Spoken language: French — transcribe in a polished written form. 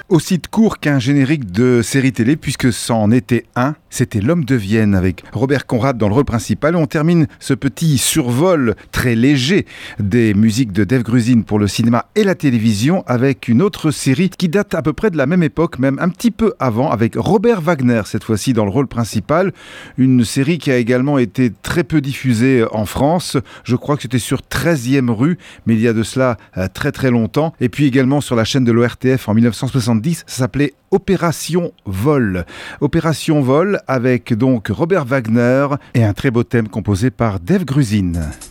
Aussi de court qu'un générique de série télé, puisque c'en était un. C'était L'Homme de Vienne avec Robert Conrad dans le rôle principal. On termine ce petit survol très léger des musiques de Dave Grusin pour le cinéma et la télévision avec une autre série qui date à peu près de la même époque, même un petit peu avant, avec Robert Wagner, cette fois-ci dans le rôle principal. Une série qui a également été très peu diffusée en France. Je crois que c'était sur 13e rue, mais il y a de cela très très longtemps. Et puis également sur la chaîne de l'ORTF en 1970, ça s'appelait Opération Vol. Opération Vol avec donc Robert Wagner et un très beau thème composé par Dave Grusin.